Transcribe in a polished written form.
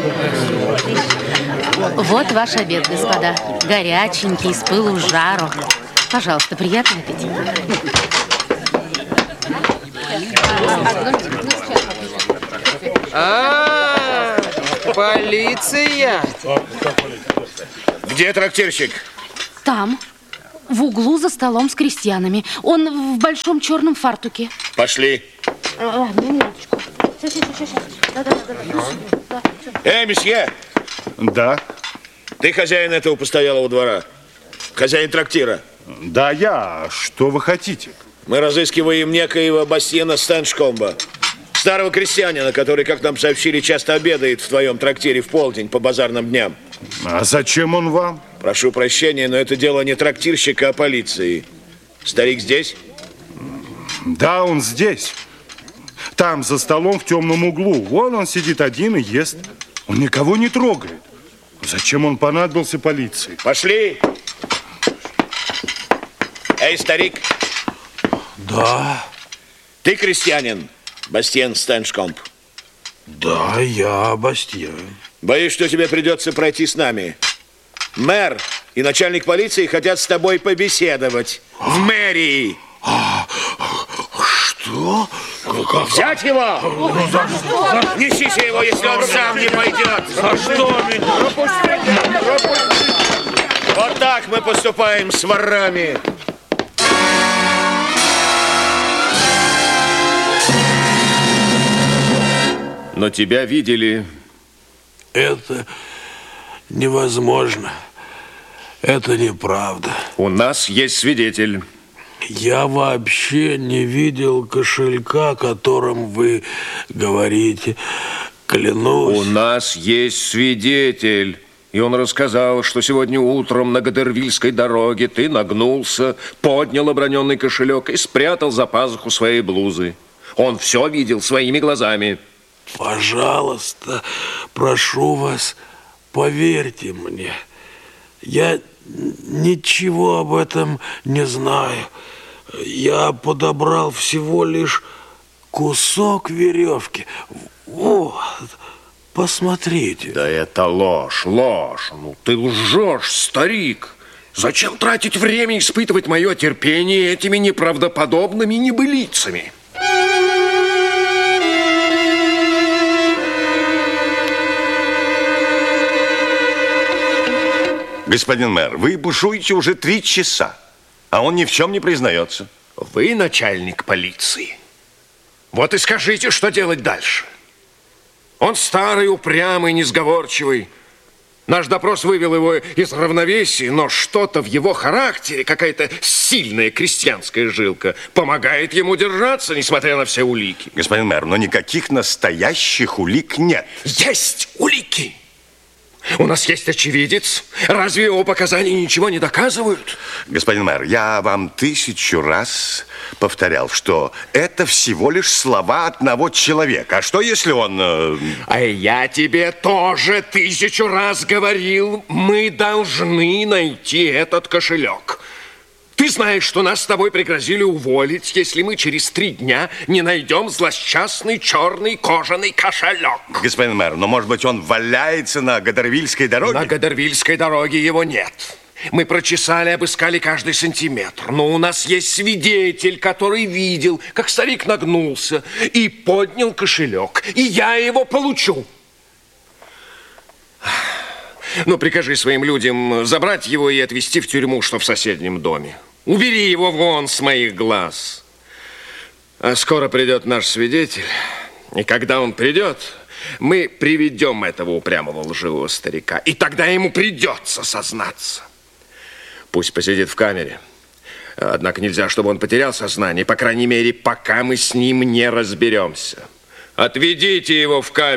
Вот ваш обед, господа. Горяченький, с пылу с жару. Пожалуйста, приятного аппетита. Полиция! Где трактирщик? Там, в углу за столом с крестьянами. Он в большом черном фартуке. Пошли. Минуточку. Сейчас. Да. Месье! Да. Ты хозяин этого постоялого двора? Хозяин трактира? Да, я. Что вы хотите? Мы разыскиваем некоего Бастиена Стеншкомба, старого крестьянина, который, как нам сообщили, часто обедает в твоем трактире в полдень по базарным дням. А зачем он вам? Прошу прощения, но это дело не трактирщика, а полиции. Старик здесь? Да, он здесь. Там, за столом в темном углу. Вон он сидит один и ест. Он никого не трогает. Зачем он понадобился полиции? Пошли! Эй, старик! Да. Ты крестьянин, Бастиен Стеншкомб? Да, я Бастиен. Боюсь, что тебе придется пройти с нами. Мэр и начальник полиции хотят с тобой побеседовать. В мэрии. Что? Взять его! Несите его, если он сам не пойдет. За что меня? Вот так мы поступаем с ворами. Но тебя видели. Это невозможно. Это неправда. У нас есть свидетель. Я вообще не видел кошелька, о котором вы говорите. Клянусь. У нас есть свидетель. И он рассказал, что сегодня утром на Гадервильской дороге ты нагнулся, поднял оброненный кошелек и спрятал за пазуху своей блузы. Он все видел своими глазами. Пожалуйста, прошу вас, поверьте мне. Я ничего об этом не знаю. Я подобрал всего лишь кусок веревки. Вот, посмотрите. Да это ложь. Ну, ты лжешь, старик. Зачем тратить время и испытывать мое терпение этими неправдоподобными небылицами? Господин мэр, вы бушуете уже 3 часа, а он ни в чем не признается. Вы начальник полиции. Вот и скажите, что делать дальше. Он старый, упрямый, несговорчивый. Наш допрос вывел его из равновесия, но что-то в его характере, какая-то сильная крестьянская жилка, помогает ему держаться, несмотря на все улики. Господин мэр, но никаких настоящих улик нет. Есть улики. У нас есть очевидец. Разве его показания ничего не доказывают? Господин мэр, я вам 1000 раз повторял, что это всего лишь слова одного человека. А что, если он... А я тебе тоже 1000 раз говорил, мы должны найти этот кошелек. Ты знаешь, что нас с тобой пригрозили уволить, если мы через 3 дня не найдем злосчастный черный кожаный кошелек. Господин мэр, но может быть он валяется на Гадервильской дороге? На Гадервильской дороге его нет. Мы прочесали, обыскали каждый сантиметр. Но у нас есть свидетель, который видел, как старик нагнулся и поднял кошелек. И я его получу. Ну, прикажи своим людям забрать его и отвезти в тюрьму, что в соседнем доме. Убери его вон с моих глаз. А скоро придет наш свидетель. И когда он придет, мы приведем этого упрямого лживого старика. И тогда ему придется сознаться. Пусть посидит в камере. Однако нельзя, чтобы он потерял сознание. По крайней мере, пока мы с ним не разберемся. Отведите его в камеру.